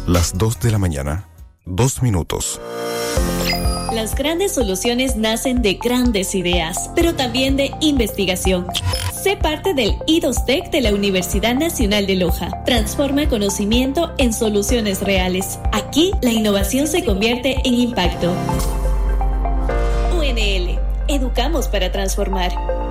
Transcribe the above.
Las 2 de la mañana, 2 minutos. Las grandes soluciones nacen de grandes ideas, pero también de investigación. Sé parte del I2TEC de la Universidad Nacional de Loja. Transforma conocimiento en soluciones reales. Aquí, la innovación se convierte en impacto. UNL. Educamos para transformar.